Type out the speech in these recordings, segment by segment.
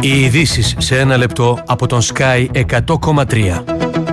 Οι ειδήσεις σε ένα λεπτό από τον Sky 100,3.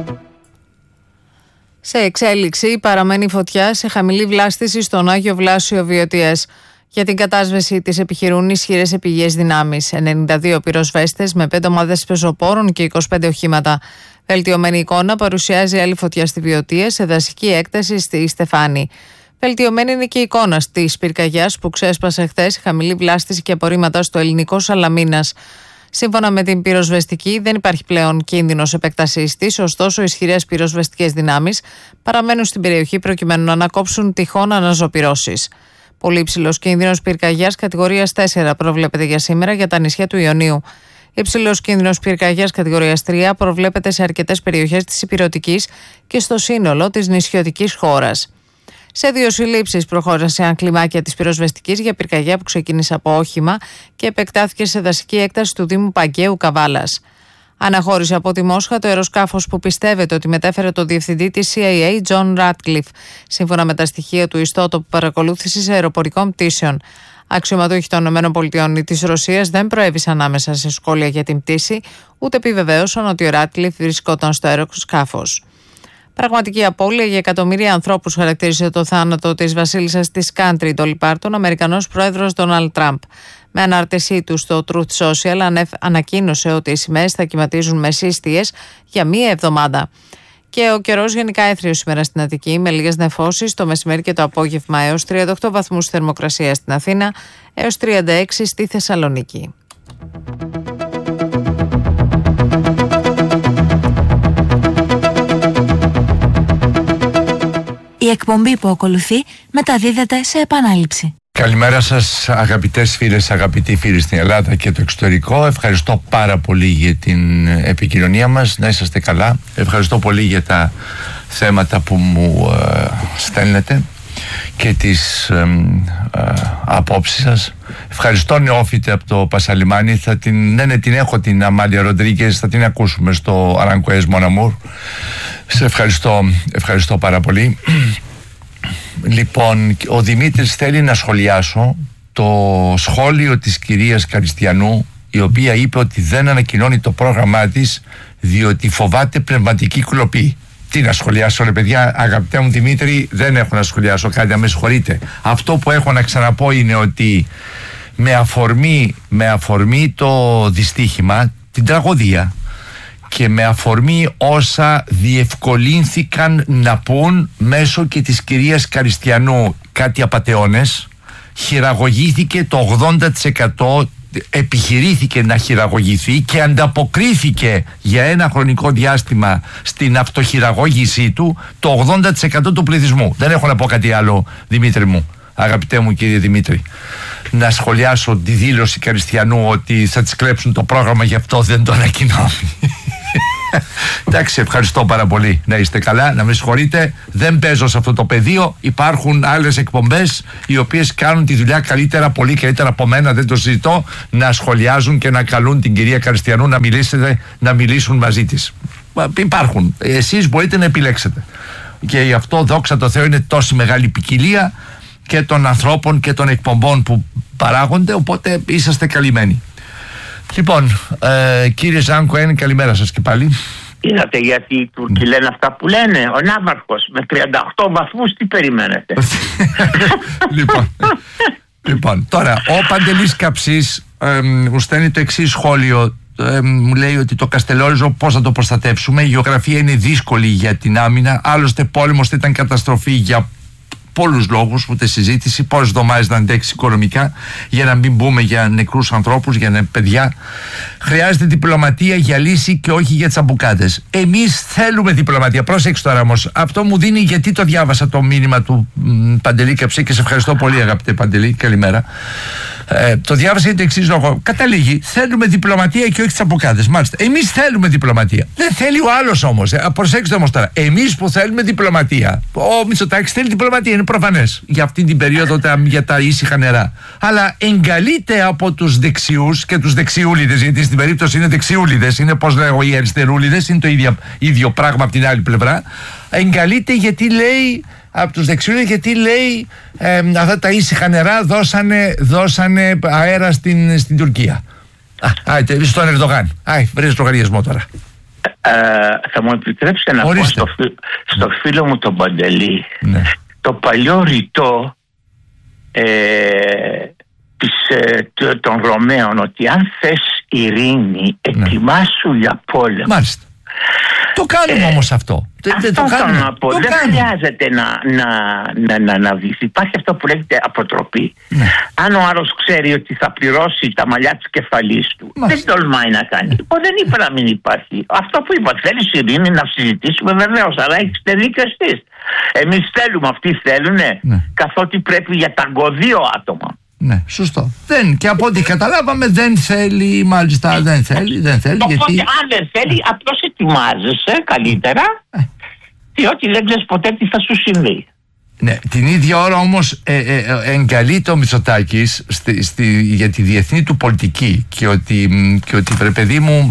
Σε εξέλιξη παραμένει η φωτιά σε χαμηλή βλάστηση στον Άγιο Βλάσιο Βιωτίας. Για την κατάσβεση της επιχειρούν ισχυρές επιγείες δυνάμεις. 92 πυροσβέστες με 5 ομάδες πεζοπόρων και 25 οχήματα. Βελτιωμένη εικόνα παρουσιάζει άλλη φωτιά στη Βιωτία σε δασική έκταση στη Στεφάνη. Βελτιωμένη είναι και η εικόνα της πυρκαγιάς που ξέσπασε χθες, χαμηλή βλάστηση και απορρίμματα στο ελληνικό Σαλαμίνας. Σύμφωνα με την πυροσβεστική, δεν υπάρχει πλέον κίνδυνος επέκτασής της, ωστόσο, ισχυρές πυροσβεστικές δυνάμεις παραμένουν στην περιοχή προκειμένου να ανακόψουν τυχόν αναζωπυρώσεις. Πολύ υψηλός κίνδυνος πυρκαγιάς κατηγορίας 4 προβλέπεται για σήμερα για τα νησιά του Ιωνίου. Υψηλός κίνδυνος πυρκαγιάς κατηγορίας 3 προβλέπεται σε αρκετές περιοχές της Ηπειρωτικής και στο σύνολο της νησιωτικής χώρας. Σε 2 συλλήψεις προχώρησαν κλιμάκια της πυροσβεστικής για πυρκαγιά που ξεκίνησε από όχημα και επεκτάθηκε σε δασική έκταση του Δήμου Παγκαίου Καβάλας. Αναχώρησε από τη Μόσχα το αεροσκάφος που πιστεύετε ότι μετέφερε το διευθυντή της CIA, John Ratcliffe, σύμφωνα με τα στοιχεία του ιστότοπου παρακολούθησης αεροπορικών πτήσεων. Αξιωματούχοι των ΗΠΑ ή της Ρωσίας δεν προέβησαν άμεσα σε σχόλια για την πτήση, ούτε επιβεβαίωσαν ότι ο Ratcliffe βρισκόταν στο αεροσκάφος. Πραγματική απώλεια για εκατομμύρια ανθρώπους χαρακτήρισε το θάνατο της βασίλισσας της Country, Dolly Parton, Αμερικανός πρόεδρος Donald Trump. Με ανάρτησή του στο Truth Social ανακοίνωσε ότι οι σημαίες θα κυματίζουν με σύστιες για μία εβδομάδα. Και ο καιρός γενικά έθριος σήμερα στην Αττική, με λίγες νεφώσεις το μεσημέρι και το απόγευμα, έως 38 βαθμούς θερμοκρασία στην Αθήνα, έως 36 στη Θεσσαλονίκη. Η εκπομπή που ακολουθεί μεταδίδεται σε επανάληψη. Καλημέρα σας αγαπητές φίλες, αγαπητοί φίλοι στην Ελλάδα και το εξωτερικό. Ευχαριστώ πάρα πολύ για την επικοινωνία μας, να είσαστε καλά. Ευχαριστώ πολύ για τα θέματα που μου στέλνετε και τις απόψεις σας. Ευχαριστώ νεόφιτε από το Πασαλιμάνι. Την έχω την Αμάλια Ροντρίγκες, θα την ακούσουμε στο Αρανκοές Μοναμούρ. Σε ευχαριστώ πάρα πολύ. Λοιπόν, ο Δημήτρης θέλει να σχολιάσω το σχόλιο της κυρίας Καριστιανού, η οποία είπε ότι δεν ανακοινώνει το πρόγραμμά της διότι φοβάται πνευματική κλοπή. Τι να σχολιάσω ρε παιδιά, αγαπητέ μου Δημήτρη, δεν έχω να σχολιάσω κάτι, να με συγχωρείτε. Αυτό που έχω να ξαναπώ είναι ότι με αφορμή το δυστύχημα, την τραγωδία, και με αφορμή όσα διευκολύνθηκαν να πούν μέσω και της κυρίας Καριστιανού κάτι απατεώνες, χειραγωγήθηκε το 80%, επιχειρήθηκε να χειραγωγηθεί και ανταποκρίθηκε για ένα χρονικό διάστημα στην αυτοχειραγώγησή του το 80% του πληθυσμού. Δεν έχω να πω κάτι άλλο, Δημήτρη μου, αγαπητέ μου κύριε Δημήτρη. Να σχολιάσω τη δήλωση Καριστιανού ότι θα της κλέψουν το πρόγραμμα, γι' αυτό δεν το ανακοινώνει. Εντάξει, ευχαριστώ πάρα πολύ. Να είστε καλά, να με συγχωρείτε. Δεν παίζω σε αυτό το πεδίο. Υπάρχουν άλλες εκπομπές οι οποίες κάνουν τη δουλειά καλύτερα, πολύ καλύτερα από μένα. Δεν το συζητώ. Να σχολιάζουν και να καλούν την κυρία Καριστιανού να μιλήσουν μαζί της. Υπάρχουν. Εσείς μπορείτε να επιλέξετε. Και γι' αυτό, δόξα τω Θεώ, είναι τόση μεγάλη ποικιλία και των ανθρώπων και των εκπομπών που παράγονται. Οπότε είσαστε καλυμμένοι. Λοιπόν, κύριε Ζάνκο, καλημέρα σας και πάλι. Είδατε γιατί οι Τούρκοι λένε αυτά που λένε. Ο Ναύαρχος με 38 βαθμούς, τι περιμένετε? Λοιπόν, τώρα ο Παντελής Καψής μου στέλνει το εξής σχόλιο. Μου λέει ότι το Καστελόριζο πώς θα το προστατεύσουμε? Η γεωγραφία είναι δύσκολη για την άμυνα. Άλλωστε πόλεμος θα ήταν καταστροφή για πολλούς λόγους, ούτε συζήτηση. Πόσες εβδομάδες να αντέξει οικονομικά, για να μην μπούμε για νεκρούς ανθρώπους, για παιδιά. Χρειάζεται διπλωματία για λύση και όχι για τσαμπουκάδες. Εμείς θέλουμε διπλωματία. Πρόσεξε τώρα όμως. Αυτό μου δίνει, γιατί το διάβασα το μήνυμα του Παντελή Καψή και σε ευχαριστώ πολύ, αγαπητέ Παντελή. Καλημέρα. Το διάβασα για το εξής λόγο. Καταλήγει, θέλουμε διπλωματία και όχι τσαμπουκάδες. Μάλιστα. Εμείς θέλουμε διπλωματία. Δεν θέλει ο άλλος όμως. Προσέξτε όμως τώρα. Εμείς που θέλουμε διπλωματία. Ο Μητσοτάκης θέλει διπλωματία. Είναι προφανές. Για αυτή την περίοδο για τα ήσυχα νερά. Αλλά εγκαλείται από τους δεξιούς και τους δεξιούλιδες. Γιατί στην περίπτωση είναι δεξιούλιδες. Είναι, πώς λέγω, οι αριστερούλιδες. Είναι το ίδιο πράγμα από την άλλη πλευρά. Εγκαλείται γιατί λέει. Από τους δεξιούς, γιατί λέει αυτά τα ήσυχα νερά δώσανε αέρα στην Τουρκία. Στον Ερντογάν. Βρες λογαριασμό τώρα. Θα μου επιτρέψετε να πω στο φίλο μου τον Παντελή, ναι, το παλιό ρητό των Ρωμαίων, ότι αν θες ειρήνη, ετοιμάσου για πόλεμο. Μάλιστα. Το κάνουμε όμως αυτό. Αυτό θέλω να πω. Δεν χρειάζεται να δεις. Υπάρχει αυτό που λέγεται αποτροπή. Ναι. Αν ο άλλος ξέρει ότι θα πληρώσει τα μαλλιά της κεφαλής του, δεν τολμάει να κάνει. Δεν είπα να μην υπάρχει. Αυτό που είπα, θέλεις ειρήνη να συζητήσουμε, βεβαίως, αλλά έχεις δίκιο εσείς. Εμείς θέλουμε, αυτοί θέλουνε, καθότι πρέπει για τα 2 άτομα. Ναι, σωστό. Και από ό,τι καταλάβαμε δεν θέλει, μάλιστα δεν θέλει. Οπότε γιατί... αν δεν θέλει, απλώς ετοιμάζεσαι καλύτερα, διότι δεν ξέρεις ποτέ τι θα σου συμβεί. Ναι, την ίδια ώρα όμως εγκαλείται ο Μητσοτάκης για τη διεθνή του πολιτική και ότι παιδί μου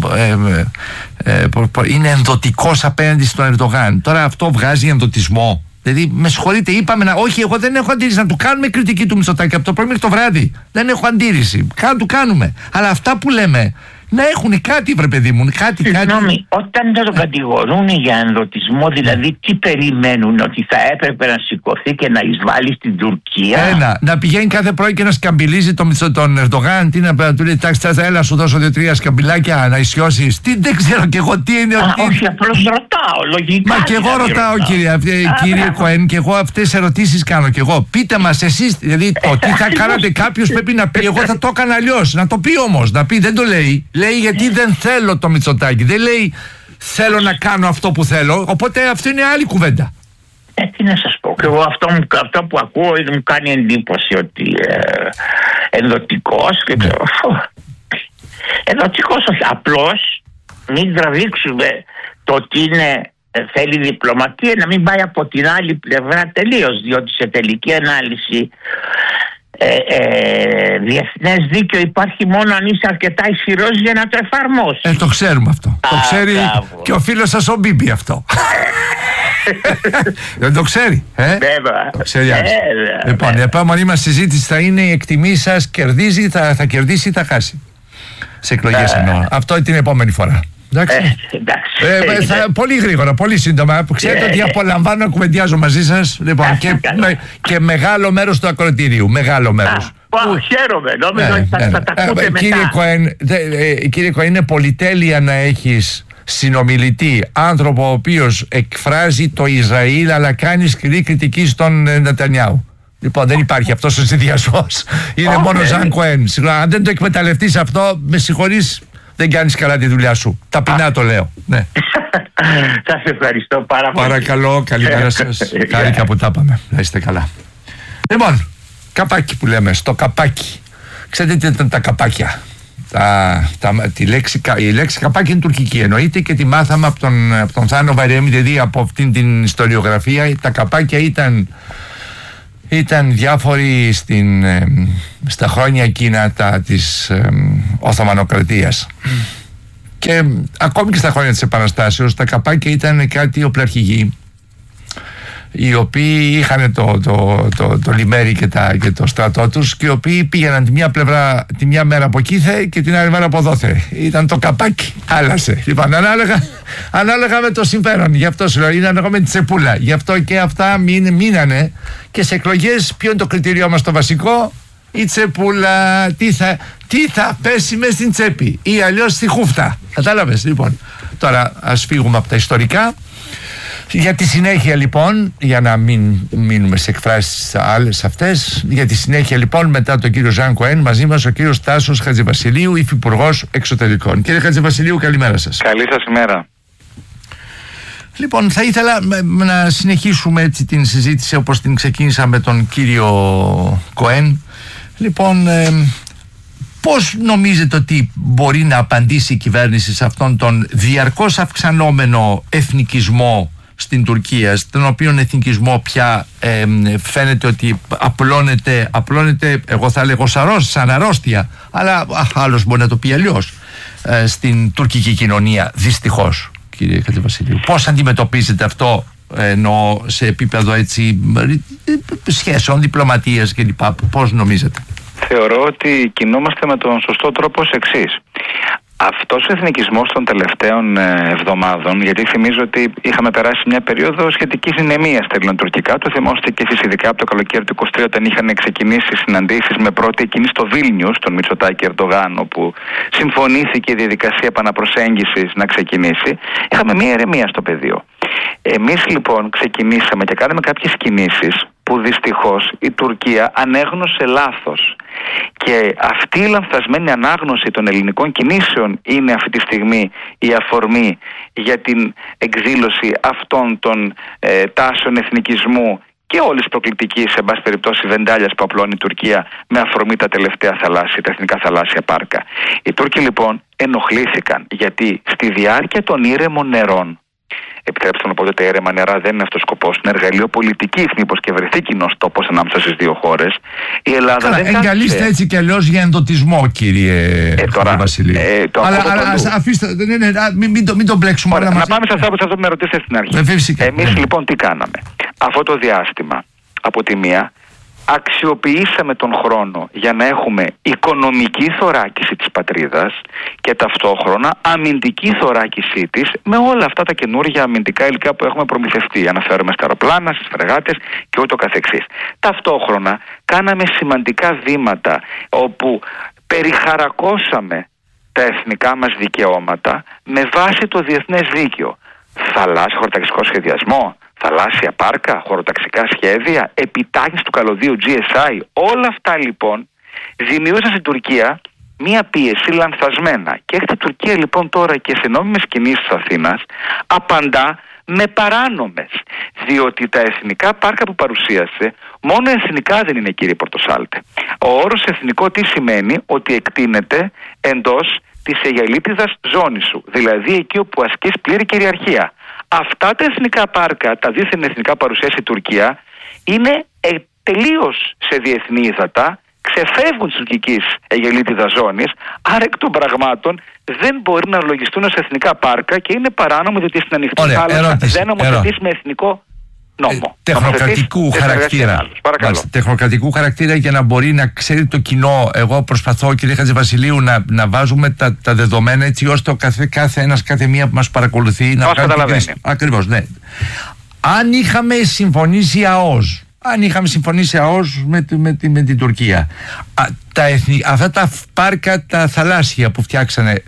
είναι ενδοτικός απέναντι στον Ερντογάν. Τώρα αυτό βγάζει ενδοτισμό. Δηλαδή, με συγχωρείτε, είπαμε όχι, εγώ δεν έχω αντίρρηση να του κάνουμε κριτική του Μητσοτάκη από το πρωί μέχρι το βράδυ. Δεν έχω αντίρρηση. Του κάνουμε. Αλλά αυτά που λέμε να έχουν κάτι, βρε παιδί μου. Συγγνώμη, όταν τον κατηγορούν για ενδοτισμό, δηλαδή τι περιμένουν, ότι θα έπρεπε να σηκωθεί και να εισβάλλει στην Τουρκία? Να πηγαίνει κάθε πρωί και να σκαμπιλίζει τον Ερντογάν, τι να του λέει, τάξη, έλα σου δώσω 2-3 σκαμπιλάκια να ισιώσεις. Τι, δεν ξέρω κι εγώ τι είναι. Όχι, απλώς ρωτάω, λογικά. Μα και εγώ ρωτάω, κύριε Κοέν, και εγώ αυτές τις ερωτήσεις κάνω κι εγώ. Πείτε μας εσείς, δηλαδή το τι θα κάνατε, κάποιος πρέπει να πει, εγώ θα το έκανα αλλιώς. Να το πει όμως, να πει, δεν το λέει. Λέει γιατί δεν θέλω το Μητσοτάκη. Δεν λέει θέλω να κάνω αυτό που θέλω. Οπότε αυτό είναι άλλη κουβέντα. Τι να σας πω. Και εγώ αυτό που ακούω μου κάνει εντύπωση ότι ενδοτικός και ενδοτικός όχι. Απλώς μην τραβήξουμε το ότι θέλει διπλωματία, να μην πάει από την άλλη πλευρά τελείως, διότι σε τελική ανάλυση διεθνές δίκαιο υπάρχει μόνο αν είσαι αρκετά ισχυρός για να το εφαρμόσεις. Το ξέρουμε αυτό. Το ξέρει και ο φίλος σας ο Μπίμπι αυτό. Δεν το ξέρει. Το ξέρει. Λοιπόν, η επόμενη μας συζήτηση θα είναι η εκτιμή σας, θα κερδίσει ή θα χάσει σε εκλογές εννοώ. Αυτό την επόμενη φορά. Εντάξει. Πολύ γρήγορα, πολύ σύντομα. Ξέρετε ότι απολαμβάνω να κουβεντιάζω μαζί σας. Λοιπόν, και μεγάλο μέρος του ακροατηρίου. Μεγάλο μέρος. Χαίρομαι, νόμιζα ότι θα τα ακούτε μετά. Κύριε Κοέν, είναι πολυτέλεια να έχεις συνομιλητή, άνθρωπο ο οποίος εκφράζει το Ισραήλ αλλά κάνει σκληρή κριτική στον Νετανιάου. Λοιπόν, δεν υπάρχει αυτός ο συνδυασμός. Είναι μόνο Ζαν Κοέν. Αν δεν το εκμεταλλευτείς αυτό, με συγχωρείς, δεν κάνεις καλά τη δουλειά σου. Ταπεινά το λέω. Ναι. Σας ευχαριστώ πάρα πολύ. Παρακαλώ, καλημέρα σας. Χάρηκα που τα είπαμε. Να είστε καλά. Λοιπόν, καπάκι που λέμε, στο καπάκι. Ξέρετε τι ήταν τα καπάκια? Η λέξη καπάκι είναι τουρκική, εννοείται, και τη μάθαμε από τον Θάνο Βαρέμι, δηλαδή από αυτήν την ιστοριογραφία. Τα καπάκια ήταν διάφοροι στα χρόνια εκείνα της Οθωμανοκρατίας και ακόμη και στα χρόνια της Επαναστάσεως τα καπάκια ήταν κάτι οπλαρχηγοί οι οποίοι είχαν το λιμέρι και το στρατό τους και οι οποίοι πήγαιναν τη μια μέρα από εκεί και την άλλη μέρα από εδώ. Ήταν το καπάκι, άλλασε. Λοιπόν, ανάλογα με το συμφέρον. Γι' αυτό σου λέω, είναι ανάλογα με τη τσεπούλα. Γι' αυτό και αυτά μείνανε. Και σε εκλογές, ποιο είναι το κριτήριό μας το βασικό? Η τσεπούλα. Τι θα πέσει μες στην τσέπη ή αλλιώς στη χούφτα. Κατάλαβες? Λοιπόν, τώρα ας φύγουμε από τα ιστορικά. Για τη συνέχεια λοιπόν, για να μην μείνουμε σε εκφράσεις άλλες αυτές, για τη συνέχεια λοιπόν, μετά τον κύριο Ζαν Κοέν, μαζί μας ο κύριος Τάσος Χατζηβασιλείου, υφυπουργός εξωτερικών. Κύριε Χατζηβασιλείου, καλημέρα σας. Καλή σας ημέρα. Λοιπόν, θα ήθελα να συνεχίσουμε έτσι την συζήτηση όπως την ξεκίνησα με τον κύριο Κοέν. Λοιπόν, πώς νομίζετε ότι μπορεί να απαντήσει η κυβέρνηση σε αυτόν τον διαρκώς αυξανόμενο εθνικισμό στην Τουρκία, στον οποίο εθνικισμό πια φαίνεται ότι απλώνεται, εγώ θα λέγω σαν αρρώστια, αλλά άλλος μπορεί να το πει αλλιώς, στην τουρκική κοινωνία, δυστυχώς, κύριε Χατζηβασιλείου? Πώς αντιμετωπίζετε αυτό, εννοώ σε επίπεδο έτσι σχέσεων, διπλωματίας κλπ? Πώς νομίζετε? θεωρώ ότι κινούμαστε με τον σωστό τρόπο ως εξής. Αυτός ο εθνικισμός των τελευταίων εβδομάδων, γιατί θυμίζω ότι είχαμε περάσει μια περίοδο σχετικής δυναμίας στα ελληνοτουρκικά, το θυμόστε και εσείς ειδικά από το καλοκαίρι του 23, όταν είχαν ξεκινήσει συναντήσεις με πρώτη εκείνη στο Βίλνιους, τον Μητσοτάκη Ερντογάν, όπου συμφωνήθηκε η διαδικασία επαναπροσέγγισης να ξεκινήσει. Είχαμε μια ηρεμία στο πεδίο. Εμείς λοιπόν ξεκινήσαμε και κάναμε κάποιες κινήσεις που δυστυχώς η Τουρκία ανέγνωσε λάθος. Και αυτή η λανθασμένη ανάγνωση των ελληνικών κινήσεων είναι αυτή τη στιγμή η αφορμή για την εκδήλωση αυτών των τάσεων εθνικισμού και όλης της προκλητικής, σε πάση περιπτώσει, βεντάλιας που απλώνει η Τουρκία με αφορμή τα τελευταία θαλάσσια, τα εθνικά θαλάσσια πάρκα. Οι Τούρκοι λοιπόν ενοχλήθηκαν γιατί στη διάρκεια των ήρεμων νερών, επιτρέψτε να πω ότι τα ήρεμα νερά δεν είναι αυτός ο σκοπός, είναι εργαλείο πολιτικής, μήπως και βρεθεί κοινός τόπος ανάμεσα στις δύο χώρες. Η Ελλάδα δεν εγκαλείστε έτσι κι αλλιώς για εντοτισμό, κύριε Βασιλείου. Αλλά αφήστε, μην το μπλέξουμε. Ωραία, να πάμε σε αυτά που με ρωτήσετε στην αρχή. Εμείς λοιπόν τι κάναμε? Αυτό το διάστημα, από τη μία, αξιοποιήσαμε τον χρόνο για να έχουμε οικονομική θωράκιση της πατρίδας και ταυτόχρονα αμυντική θωράκισή της με όλα αυτά τα καινούργια αμυντικά υλικά που έχουμε προμηθευτεί. Αναφέρομαι στα αεροπλάνα, στις φρεγάτες και ούτω καθεξής. Ταυτόχρονα κάναμε σημαντικά βήματα όπου περιχαρακώσαμε τα εθνικά μας δικαιώματα με βάση το διεθνές δίκαιο. Θαλάσσιο χωροταξικό σχεδιασμό, θαλάσσια πάρκα, χωροταξικά σχέδια, επιτάχυνση του καλωδίου GSI, όλα αυτά λοιπόν δημιούργησαν στην Τουρκία μία πίεση λανθασμένα. Και έχετε Τουρκία λοιπόν τώρα και σε νόμιμες κινήσεις της Αθήνας απαντά με παράνομες. Διότι τα εθνικά πάρκα που παρουσίασε, μόνο εθνικά δεν είναι, κύριε Πορτοσάλτε. Ο όρος εθνικό τι σημαίνει? Ότι εκτείνεται εντός της αιγαλίτιδας ζώνης σου, δηλαδή εκεί όπου ασκείς πλήρη κυριαρχία. Αυτά τα εθνικά πάρκα, τα δίθεν εθνικά παρουσίασε η Τουρκία, είναι τελείως σε διεθνή ύδατα, ξεφεύγουν της τουρκικής αιγαλίτιδας ζώνης, άρα εκ των πραγμάτων δεν μπορεί να λογιστούν ως εθνικά πάρκα και είναι παράνομο διότι στην ανοιχτή θάλασσα δεν νομοθετείς με εθνικό νόμο. Τεχνοκρατικού χαρακτήρα. Τεχνοκρατικού χαρακτήρα για να μπορεί να ξέρει το κοινό. Εγώ προσπαθώ, κύριε Χατζηβασιλείου, να βάζουμε τα δεδομένα έτσι ώστε κάθε ένας, κάθε μία που μας παρακολουθεί να καταλαβαίνει. Ακριβώς, ναι. Αν είχαμε συμφωνήσει ΑΟΣ με την Τουρκία, αυτά τα πάρκα τα θαλάσσια που φτιάξανε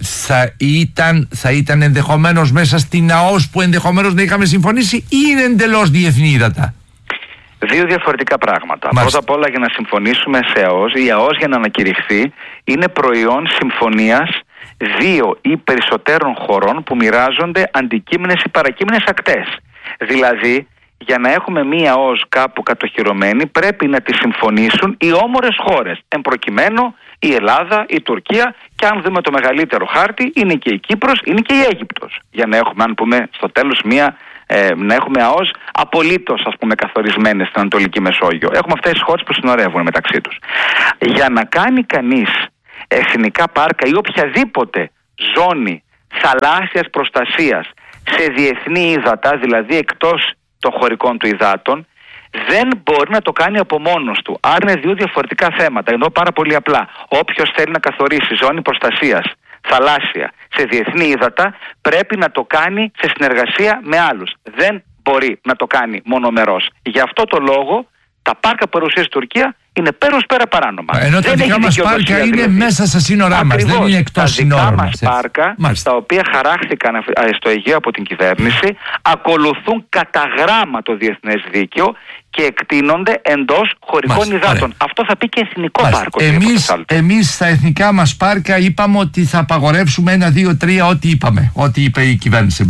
θα ήταν ενδεχομένως μέσα στην ΑΟΣ που ενδεχομένως να είχαμε συμφωνήσει ή είναι εντελώς διεθνή ύδατα? Δύο διαφορετικά πράγματα. Πρώτα απ' όλα, για να συμφωνήσουμε σε ΑΟΣ, η ΑΟΣ για να ανακηρυχθεί είναι προϊόν συμφωνίας δύο ή περισσότερων χωρών που μοιράζονται αντικείμενες ή παρακείμενες ακτές. Δηλαδή, για να έχουμε μία ΟΣ κάπου κατοχυρωμένη πρέπει να τη συμφωνήσουν οι όμορες χώρες. Εν προκειμένου η Ελλάδα, η Τουρκία και αν δούμε το μεγαλύτερο χάρτη είναι και η Κύπρος, είναι και η Αίγυπτος. Για να έχουμε, αν πούμε στο τέλος, να έχουμε ΑΟΣ απολύτως καθορισμένες στην Ανατολική Μεσόγειο. Έχουμε αυτές τις χώρες που συνορεύουν μεταξύ τους. Για να κάνει κανείς εθνικά πάρκα ή οποιαδήποτε ζώνη θαλάσσιας προστασίας σε διεθνή ύδατα, δηλαδή εκτός των χωρικών του υδάτων, δεν μπορεί να το κάνει από μόνος του. Άρα είναι δύο διαφορετικά θέματα. Ενώ πάρα πολύ απλά, όποιος θέλει να καθορίσει ζώνη προστασίας θαλάσσια σε διεθνή ύδατα, πρέπει να το κάνει σε συνεργασία με άλλους. Δεν μπορεί να το κάνει μονομερός. Γι' αυτό το λόγο τα πάρκα που παρουσίασε η Τουρκία είναι πέρος πέρα παράνομα. Ενώ τα δικά μας πάρκα είναι μέσα στα σύνορά μας, δεν είναι εκτός σύνορων. Τα δικά μας πάρκα, τα οποία χαράχθηκαν στο Αιγαίο από την κυβέρνηση, ακολουθούν κατά γράμμα το διεθνές δίκαιο και εκτείνονται εντός χωρικών υδάτων. Αυτό θα πει και εθνικό πάρκο. Εμείς στα εθνικά μας πάρκα είπαμε ότι θα απαγορεύσουμε 1, 2, 3 ό,τι είπαμε. Ό,τι είπε η κυβέρνηση,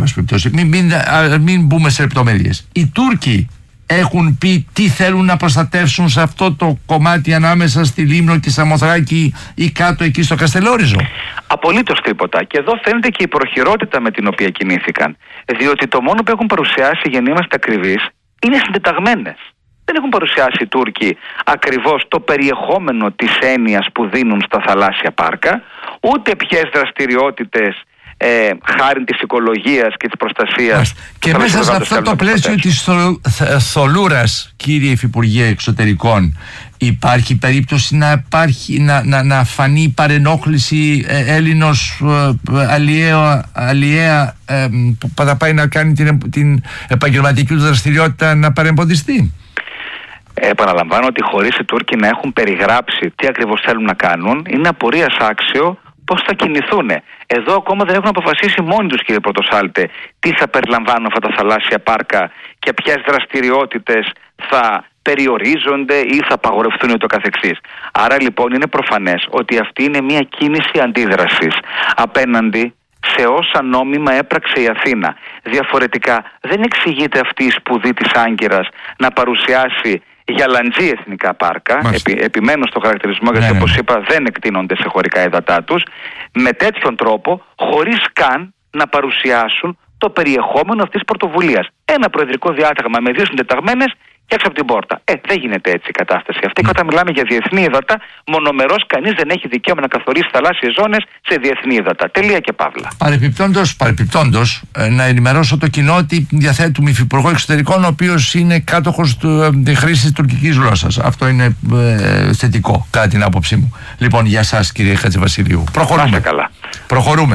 μην μπούμε σε λεπτομέρειες. Οι Τούρκοι έχουν πει τι θέλουν να προστατεύσουν σε αυτό το κομμάτι ανάμεσα στη Λίμνο και Σαμοθράκη ή κάτω εκεί στο Καστελόριζο? Απολύτως τίποτα. Και εδώ φαίνεται και η προχειρότητα με την οποία κινήθηκαν. Διότι το μόνο που έχουν παρουσιάσει, για να είμαστε ακριβείς, είναι συντεταγμένες. Δεν έχουν παρουσιάσει οι Τούρκοι ακριβώς το περιεχόμενο της έννοιας που δίνουν στα θαλάσσια πάρκα, ούτε ποιες δραστηριότητες χάρη της οικολογίας και της προστασίας. Και μέσα σε αυτό το πλαίσιο της θολούρας, κύριε Υφυπουργέ Εξωτερικών, υπάρχει περίπτωση να φανεί παρενόχληση Έλληνος αλλιέα που θα πάει να κάνει την επαγγελματική του δραστηριότητα να παρεμποδιστεί? Επαναλαμβάνω ότι χωρίς οι Τούρκοι να έχουν περιγράψει τι ακριβώς θέλουν να κάνουν, είναι απορίας άξιο πώς θα κινηθούν. Εδώ ακόμα δεν έχουν αποφασίσει μόνοι τους, κύριε Πρωτοσάλτε, τι θα περιλαμβάνουν αυτά τα θαλάσσια πάρκα και ποιες δραστηριότητες θα περιορίζονται ή θα απαγορευτούν ούτω καθεξής. Άρα λοιπόν είναι προφανές ότι αυτή είναι μια κίνηση αντίδρασης απέναντι σε όσα νόμιμα έπραξε η Αθήνα. Διαφορετικά δεν εξηγείται αυτή η σπουδή της Άγκυρας να παρουσιάσει γαλαντζή εθνικά πάρκα, επιμένω στο χαρακτηρισμό γιατί όπως είπα δεν εκτείνονται σε χωρικά ύδατά τους, με τέτοιον τρόπο χωρίς καν να παρουσιάσουν το περιεχόμενο αυτής της πρωτοβουλίας. Ένα προεδρικό διάταγμα με 2 συντεταγμένες και έξω από την πόρτα. Δεν γίνεται έτσι η κατάσταση αυτή. Και όταν μιλάμε για διεθνή ύδατα, μονομερός κανείς δεν έχει δικαίωμα να καθορίσει θαλάσσιες ζώνες σε διεθνή ύδατα. Τελεία και παύλα. Παρεπιπτόντως, να ενημερώσω το κοινό ότι διαθέτουμε υφυπουργό εξωτερικών, ο οποίος είναι κάτοχος της χρήσης τουρκικής γλώσσας. Αυτό είναι θετικό, κατά την άποψή μου. Λοιπόν, για σας, κύριε Χατζηβασιλείου. Προχωρούμε. Καλά. Προχωρούμε.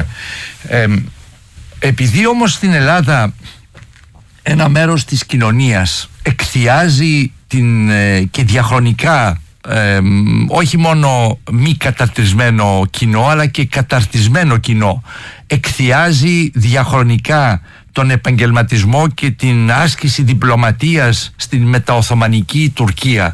Επειδή όμως στην Ελλάδα ένα μέρος της κοινωνίας εκθιάζει και διαχρονικά όχι μόνο μη καταρτισμένο κοινό αλλά και καταρτισμένο κοινό, εκθιάζει διαχρονικά τον επαγγελματισμό και την άσκηση διπλωματίας στην μεταοθωμανική Τουρκία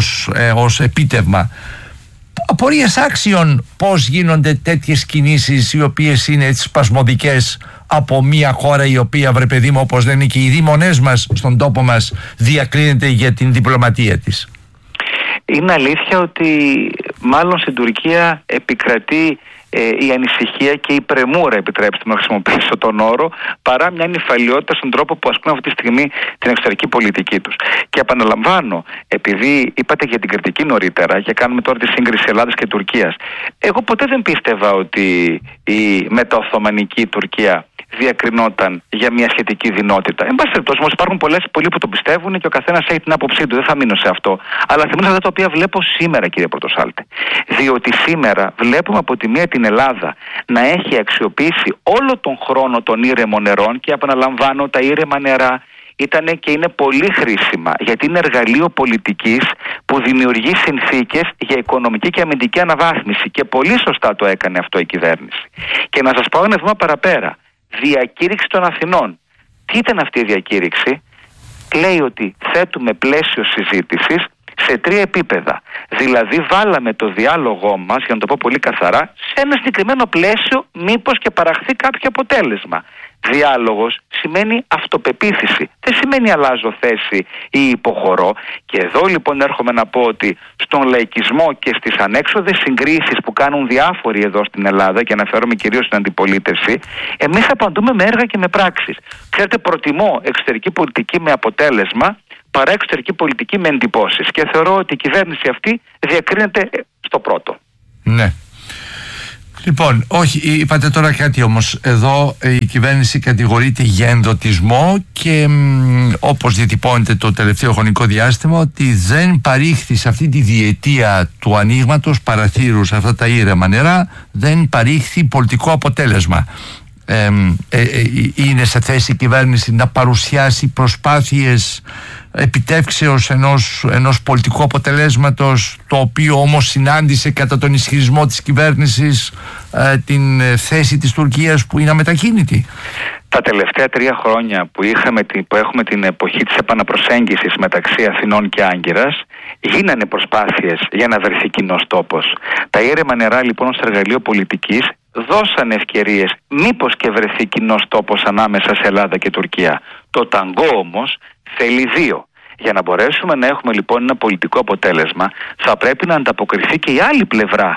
ως επίτευγμα. Απορίες άξιων πώς γίνονται τέτοιες κινήσεις οι οποίες είναι έτσι σπασμωδικές από μια χώρα η οποία, βρε παιδί μου, όπως λένε και οι δήμονές μας στον τόπο μας, διακρίνεται για την διπλωματία της. Είναι αλήθεια ότι μάλλον στην Τουρκία επικρατεί η ανησυχία και η πρεμούρα, επιτρέψτε μου να χρησιμοποιήσω τον όρο, παρά μια νυφαλιότητα στον τρόπο που ασκούν αυτή τη στιγμή την εξωτερική πολιτική τους. Και επαναλαμβάνω, επειδή είπατε για την κριτική νωρίτερα και κάνουμε τώρα τη σύγκριση Ελλάδας και Τουρκίας, εγώ ποτέ δεν πίστευα ότι η μεταοθωμανική Τουρκία διακρινόταν για μια σχετική δυνότητα. Εν πάση περιπτώσει, όμως υπάρχουν πολλοί που το πιστεύουν και ο καθένας έχει την άποψή του. Δεν θα μείνω σε αυτό. Αλλά θυμίζω αυτά τα οποία βλέπω σήμερα, κύριε Πρωτοσάλτε. Διότι σήμερα βλέπουμε από τη μία την Ελλάδα να έχει αξιοποιήσει όλο τον χρόνο των ήρεμων νερών, και επαναλαμβάνω, τα ήρεμα νερά ήταν και είναι πολύ χρήσιμα, γιατί είναι εργαλείο πολιτικής που δημιουργεί συνθήκες για οικονομική και αμυντική αναβάθμιση. Και πολύ σωστά το έκανε αυτό η κυβέρνηση. Και να σας πάω ένα βήμα παραπέρα. Διακήρυξη των Αθηνών. Τι ήταν αυτή η διακήρυξη? Λέει ότι θέτουμε πλαίσιο συζήτησης σε 3 επίπεδα. Δηλαδή βάλαμε το διάλογό μας, για να το πω πολύ καθαρά, σε ένα συγκεκριμένο πλαίσιο, μήπως και παραχθεί κάποιο αποτέλεσμα. Διάλογος σημαίνει αυτοπεποίθηση. Δεν σημαίνει αλλάζω θέση ή υποχωρώ. Και εδώ λοιπόν έρχομαι να πω ότι στον λαϊκισμό και στις ανέξοδες συγκρίσεις που κάνουν διάφοροι εδώ στην Ελλάδα, και αναφέρομαι κυρίως στην αντιπολίτευση, εμείς απαντούμε με έργα και με πράξεις. Ξέρετε, προτιμώ εξωτερική πολιτική με αποτέλεσμα παρά εξωτερική πολιτική με εντυπώσεις. Και θεωρώ ότι η κυβέρνηση αυτή διακρίνεται στο πρώτο. Ναι. Λοιπόν, όχι, είπατε τώρα κάτι όμως. Εδώ η κυβέρνηση κατηγορείται για ενδοτισμό και όπως διατυπώνεται το τελευταίο χρονικό διάστημα, ότι δεν παρήχθη σε αυτή τη διετία του ανοίγματος παραθύρου σε αυτά τα ήρεμα νερά, δεν παρήχθη πολιτικό αποτέλεσμα. Είναι σε θέση η κυβέρνηση να παρουσιάσει προσπάθειες επιτεύξεως ενός πολιτικού αποτελέσματος, το οποίο όμως συνάντησε κατά τον ισχυρισμό της κυβέρνησης την θέση της Τουρκίας που είναι αμετακίνητη? Τα τελευταία 3 χρόνια που έχουμε την εποχή της επαναπροσέγγισης μεταξύ Αθηνών και Άγκυρας, γίνανε προσπάθειες για να βρεθεί κοινός τόπος. Τα ήρεμα νερά λοιπόν ως εργαλείο πολιτικής δώσαν ευκαιρίες μήπως και βρεθεί κοινός τόπος ανάμεσα σε Ελλάδα και Τουρκία. Το ταγκό όμως θέλει 2. Για να μπορέσουμε να έχουμε λοιπόν ένα πολιτικό αποτέλεσμα, θα πρέπει να ανταποκριθεί και η άλλη πλευρά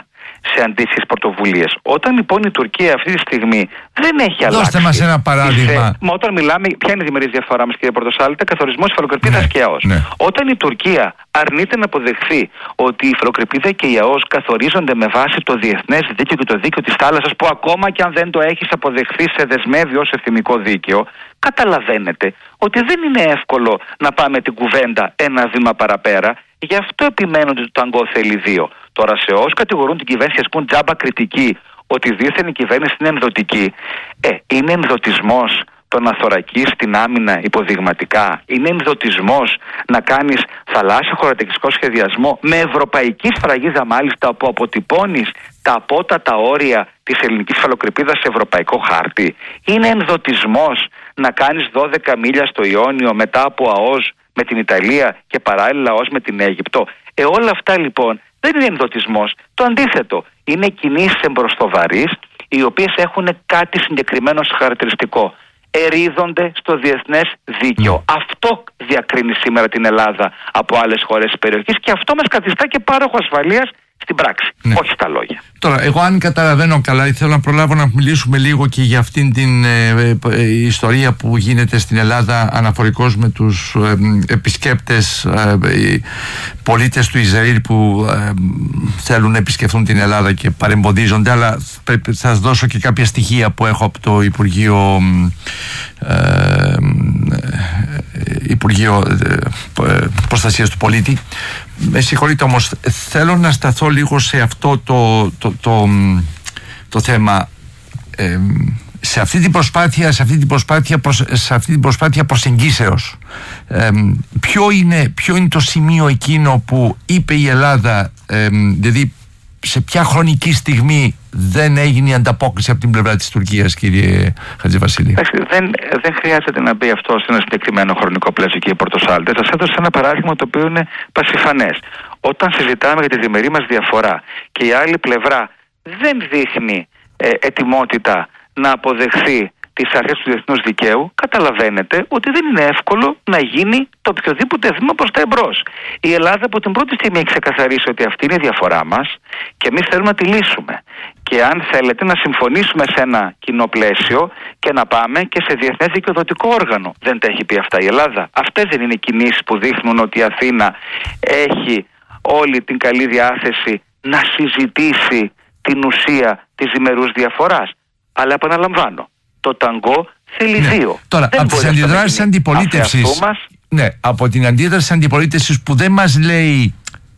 σε αντίστοιχες πρωτοβουλίες. Όταν λοιπόν η Τουρκία αυτή τη στιγμή δεν έχει αλλάξει. Δώστε μας ένα παράδειγμα. Όταν μιλάμε, ποια είναι η διμερής διαφορά μας, κύριε Πορτοσάλτε? Καθορισμός υφαλοκρηπίδας και ΑΟΣ. Ναι. Όταν η Τουρκία αρνείται να αποδεχθεί ότι η υφαλοκρηπίδα και η ΑΟΣ καθορίζονται με βάση το διεθνές δίκαιο και το δίκαιο της θάλασσας, που ακόμα και αν δεν το έχεις αποδεχθεί σε δεσμεύει ως εθνικό δίκαιο, καταλαβαίνετε ότι δεν είναι εύκολο να πάμε την κουβέντα ένα βήμα παραπέρα. Γι' αυτό επιμένουν ότι το ταγκό θέλει δύο. Τώρα σε όσους κατηγορούν την κυβέρνηση και ασκούν τζάμπα κριτική ότι δίθεν η κυβέρνηση είναι ενδοτική, είναι ενδοτισμός το να θωρακείς την άμυνα υποδειγματικά? Είναι ενδοτισμός να κάνεις θαλάσσιο χωροταξικό σχεδιασμό με ευρωπαϊκή σφραγίδα μάλιστα, που αποτυπώνεις τα απότατα όρια της ελληνικής υφαλοκρηπίδας σε ευρωπαϊκό χάρτη? Είναι ενδοτισμός να κάνεις 12 μίλια στο Ιόνιο μετά από ΑΟΣ με την Ιταλία και παράλληλα ΑΟΣ με την Αίγυπτο? Όλα αυτά λοιπόν δεν είναι ενδοτισμός. Το αντίθετο, είναι κινήσεις εμπροστοβαρείς, οι οποίες έχουν κάτι συγκεκριμένο χαρακτηριστικό. Ερίδονται στο διεθνές δίκαιο. Αυτό διακρίνει σήμερα την Ελλάδα από άλλες χώρες της περιοχής και αυτό μας καθιστά και πάροχο ασφαλείας στην πράξη, όχι στα λόγια. Τώρα, εγώ αν καταλαβαίνω καλά, ήθελα να προλάβω να μιλήσουμε λίγο και για αυτήν την ιστορία που γίνεται στην Ελλάδα αναφορικώς με τους επισκέπτες, πολίτες του Ισραήλ που θέλουν να επισκεφθούν την Ελλάδα και παρεμποδίζονται, αλλά θα σας δώσω και κάποια στοιχεία που έχω από το Υπουργείο Προστασίας του Πολίτη. Με συγχωρείτε όμως, θέλω να σταθώ λίγο σε αυτό το θέμα. Σε αυτή την προσπάθεια προσεγγίσεως, ποιο είναι το σημείο εκείνο που είπε η Ελλάδα, δηλαδή σε ποια χρονική στιγμή δεν έγινε η ανταπόκριση από την πλευρά της Τουρκίας, κύριε Χατζηβασίλη? Δεν χρειάζεται να μπει αυτό σε ένα συγκεκριμένο χρονικό πλαίσιο, κύριε Πορτοσάλτε. Σας έδωσα ένα παράδειγμα το οποίο είναι πασιφανές. Όταν συζητάμε για τη διμερή μας διαφορά και η άλλη πλευρά δεν δείχνει ετοιμότητα να αποδεχθεί τις αρχές του διεθνούς δικαίου, καταλαβαίνετε ότι δεν είναι εύκολο να γίνει το οποιοδήποτε βήμα προς τα εμπρός. Η Ελλάδα από την πρώτη στιγμή έχει ξεκαθαρίσει ότι αυτή είναι η διαφορά μας και εμείς θέλουμε να τη λύσουμε. Και αν θέλετε να συμφωνήσουμε σε ένα κοινό πλαίσιο και να πάμε και σε διεθνές δικαιοδοτικό όργανο. Δεν τα έχει πει αυτά η Ελλάδα? Αυτές δεν είναι οι κινήσεις που δείχνουν ότι η Αθήνα έχει όλη την καλή διάθεση να συζητήσει την ουσία της διμερούς διαφοράς? Αλλά επαναλαμβάνω, το ταγκό θέλει δύο. Τώρα, από τις αντιδράσεις αντιπολίτευσης, από την αντίδραση αντιπολίτευσης που δεν μας λέει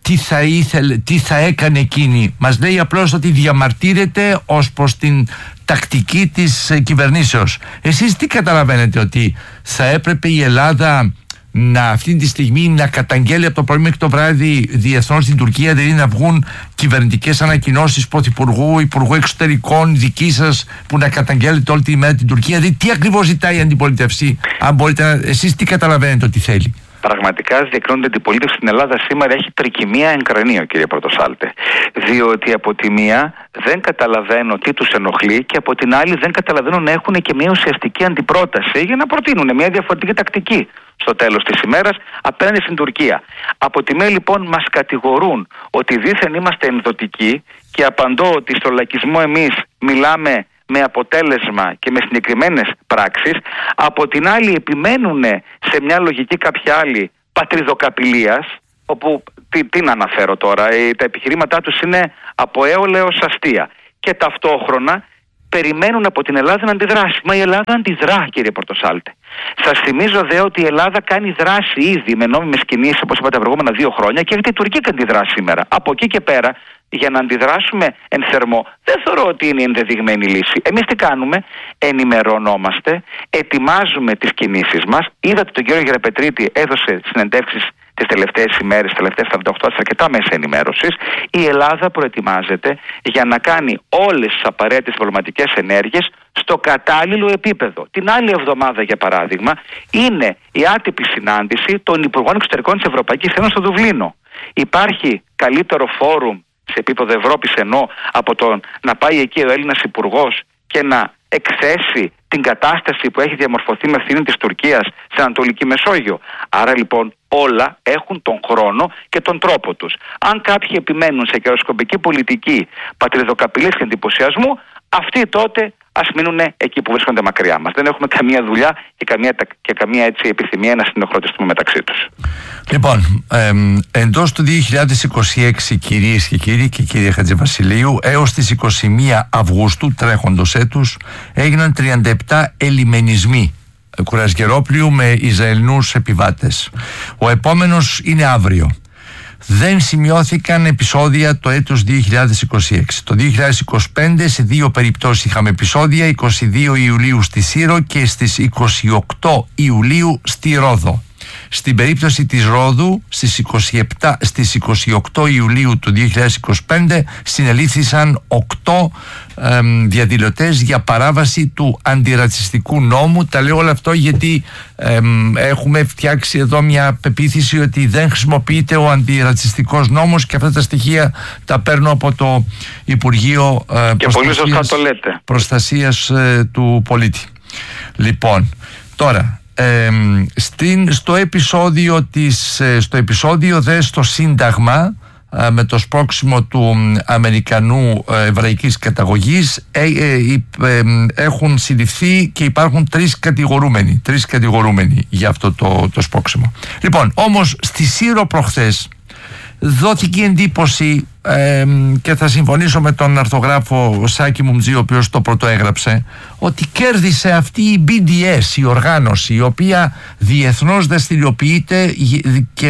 τι θα έκανε εκείνη, μας λέει απλώς ότι διαμαρτύρεται ως προς την τακτική της κυβερνήσεως. Εσείς τι καταλαβαίνετε, ότι θα έπρεπε η Ελλάδα αυτή τη στιγμή να καταγγέλει από το πρωί μέχρι το βράδυ διεθνώς στην Τουρκία, δηλαδή να βγουν κυβερνητικές ανακοινώσεις Πρωθυπουργού, Υπουργού Εξωτερικών, δική σας, που να καταγγέλλετε όλη τη μέρα την Τουρκία? Δηλαδή τι ακριβώς ζητάει η αντιπολίτευση? Αν μπορείτε, εσείς τι καταλαβαίνετε ότι θέλει? Πραγματικά διακρίνονται την αντιπολίτευση στην Ελλάδα σήμερα έχει τρικυμία εν κρανίο, κύριε Πορτοσάλτε. Διότι από τη μία δεν καταλαβαίνω τι τους ενοχλεί και από την άλλη δεν καταλαβαίνω να έχουν και μια ουσιαστική αντιπρόταση για να προτείνουν μια διαφορετική τακτική στο τέλος της ημέρας απέναντι στην Τουρκία. Από τη μία λοιπόν μας κατηγορούν ότι δήθεν είμαστε ενδοτικοί και απαντώ ότι στο λαϊκισμό εμείς μιλάμε με αποτέλεσμα και με συγκεκριμένες πράξεις. Από την άλλη επιμένουν σε μια λογική κάποια άλλη πατριδοκαπηλείας, όπου τι να αναφέρω τώρα, τα επιχειρήματά τους είναι από έολα έως αστεία, και ταυτόχρονα περιμένουν από την Ελλάδα να αντιδράσει. Μα η Ελλάδα αντιδρά, κύριε Πορτοσάλτε. Σας θυμίζω δε ότι η Ελλάδα κάνει δράση ήδη με νόμιμες κινήσεις, όπως είπα, τα προηγούμενα 2 χρόνια, και γιατί η Τουρκία κάνει δράση σήμερα. Από εκεί και πέρα, για να αντιδράσουμε εν θερμό, δεν θεωρώ ότι είναι η ενδεδειγμένη λύση. Εμείς τι κάνουμε? Ενημερωνόμαστε, ετοιμάζουμε τις κινήσεις μας. Είδατε τον κύριο Γεραπετρίτη έδωσε συνεντεύξεις τις τελευταίες ημέρες, τις τελευταίες 48 ώρες, αρκετά μέσα ενημέρωσης. Η Ελλάδα προετοιμάζεται για να κάνει όλες τις απαραίτητες διπλωματικές ενέργειες στο κατάλληλο επίπεδο. Την άλλη εβδομάδα, για παράδειγμα, είναι η άτυπη συνάντηση των Υπουργών Εξωτερικών της Ευρωπαϊκής Ένωσης στο Δουβλίνο. Υπάρχει καλύτερο φόρουμ σε επίπεδο Ευρώπης από τον να πάει εκεί ο Έλληνας Υπουργός και να εκθέσει την κατάσταση που έχει διαμορφωθεί με ευθύνη της Τουρκίας στην Ανατολική Μεσόγειο. Άρα λοιπόν όλα έχουν τον χρόνο και τον τρόπο τους. Αν κάποιοι επιμένουν σε καιροσκοπική πολιτική πατριδοκαπηλής και εντυπωσιασμού, αυτοί τότε ας μείνουν εκεί που βρίσκονται μακριά μας. Δεν έχουμε καμία δουλειά και καμία έτσι επιθυμία να συνοχρωτιστούμε μεταξύ τους. Λοιπόν, εντός του 2026, κυρίες και κύριοι και κύριε Χατζηβασιλείου, έως τις 21 Αυγούστου τρέχοντος έτους έγιναν 37 ελιμενισμοί κουρασγερόπλοιου με Ισραηλινούς επιβάτες. Ο επόμενος είναι αύριο. Δεν σημειώθηκαν επεισόδια το έτος 2026. Το 2025 σε 2 περιπτώσεις είχαμε επεισόδια, 22 Ιουλίου στη Σύρο και στις 28 Ιουλίου στη Ρόδο. Στην περίπτωση της Ρόδου στις 28 Ιουλίου του 2025 συνελήφθησαν 8 διαδηλωτές για παράβαση του αντιρατσιστικού νόμου. Τα λέω όλο αυτό γιατί έχουμε φτιάξει εδώ μια πεποίθηση ότι δεν χρησιμοποιείται ο αντιρατσιστικός νόμος, και αυτά τα στοιχεία τα παίρνω από το Υπουργείο Προστασίας του Πολίτη. Λοιπόν, τώρα στο επεισόδιο δε στο Σύνταγμα, με το σπρώξιμο του Αμερικανού εβραϊκής καταγωγής, έχουν συλληφθεί και υπάρχουν 3 κατηγορούμενοι για αυτό το σπρώξιμο. Λοιπόν, όμως στη Σύρο προχθές δόθηκε εντύπωση, και θα συμφωνήσω με τον αρθογράφο Σάκη Μουμτζή, ο οποίος το πρωτοέγραψε, ότι κέρδισε αυτή η BDS, η οργάνωση, η οποία διεθνώς δραστηριοποιείται και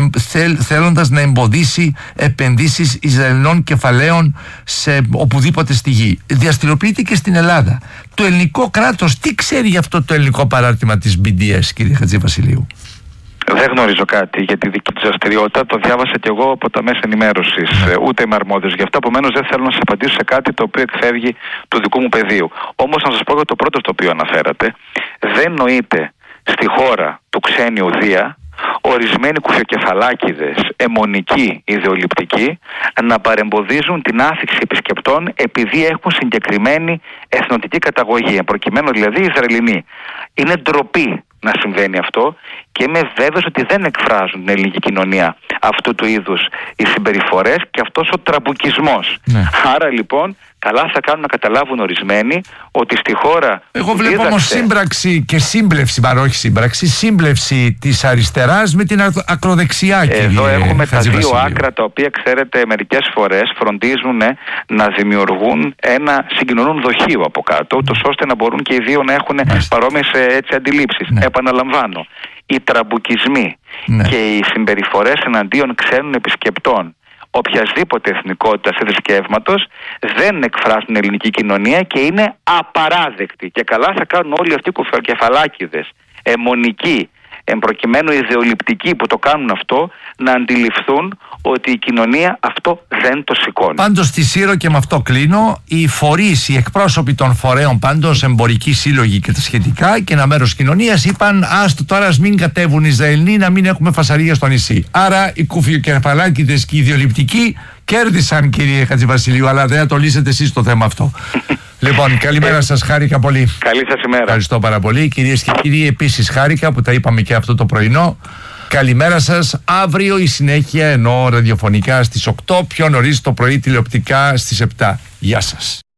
θέλοντας να εμποδίσει επενδύσεις Ισραηλινών κεφαλαίων σε οπουδήποτε στη γη. Διαστηριοποιείται και στην Ελλάδα. Το ελληνικό κράτος τι ξέρει για αυτό το ελληνικό παράρτημα της BDS, κύριε Χατζηβασιλείου? Δεν γνωρίζω κάτι για τη δική της δραστηριότητα. Το διάβασα κι εγώ από τα μέσα ενημέρωσης. Ούτε είμαι αρμόδιος γι' αυτό. Επομένως, δεν θέλω να σας απαντήσω σε κάτι το οποίο εκφεύγει του δικού μου πεδίου. Όμως, να σας πω για το πρώτο στο οποίο αναφέρατε. Δεν νοείται στη χώρα του ξένιου Δία ορισμένοι κουφιοκεφαλάκηδες, αιμονικοί, ιδεολειπτικοί, να παρεμποδίζουν την άφιξη επισκεπτών επειδή έχουν συγκεκριμένη εθνοτική καταγωγή, προκειμένου δηλαδή Ισραηλινοί. Είναι ντροπή να συμβαίνει αυτό, και είμαι βέβαιος ότι δεν εκφράζουν την ελληνική κοινωνία αυτού του είδους οι συμπεριφορές και αυτός ο τραμπουκισμός. Ναι. Άρα λοιπόν καλά θα κάνουν να καταλάβουν ορισμένοι ότι στη χώρα... Εγώ βλέπω όμως σύμπραξη και σύμπλευση, όχι σύμπραξη, σύμπλευση της αριστεράς με την ακροδεξιά. Εδώ έχουμε τα δύο άκρα, τα οποία ξέρετε μερικές φορές φροντίζουν να δημιουργούν ένα συγκοινωνούν δοχείο από κάτω, ούτως ώστε να μπορούν και οι δύο να έχουν παρόμοιες αντιλήψεις. Ναι. Επαναλαμβάνω, οι τραμπουκισμοί και οι συμπεριφορές εναντίον ξένων επισκεπτών οποιασδήποτε εθνικότητας ή θρησκεύματος δεν εκφράζουν την ελληνική κοινωνία και είναι απαράδεκτοι. Και καλά θα κάνουν όλοι αυτοί οι κουφιοκεφαλάκηδες, αιμονικοί, εμπροκειμένου ιδεολειπτικοί που το κάνουν αυτό, να αντιληφθούν ότι η κοινωνία αυτό δεν το σηκώνει. Πάντως στη Σύρο, και με αυτό κλείνω, οι φορείς, οι εκπρόσωποι των φορέων, πάντως εμπορικοί σύλλογοι και τα σχετικά, και ένα μέρος κοινωνίας είπαν: άστο τώρα, ας μην κατέβουν οι Ισραηλοί, να μην έχουμε φασαρία στο νησί. Άρα οι κουφιοκεφαλάκηδες και οι ιδεολειπτικοί κέρδισαν, κύριε Χατζηβασιλείου, αλλά δεν θα το λύσετε εσείς το θέμα αυτό. Λοιπόν, καλημέρα σας, χάρηκα πολύ. Καλή σας ημέρα. Ευχαριστώ πάρα πολύ. Κυρίες και κύριοι, επίσης χάρηκα που τα είπαμε και αυτό το πρωινό. Καλημέρα σας. Αύριο η συνέχεια, ενώ ραδιοφωνικά στις 8, πιο νωρίς το πρωί τηλεοπτικά στις 7. Γεια σας.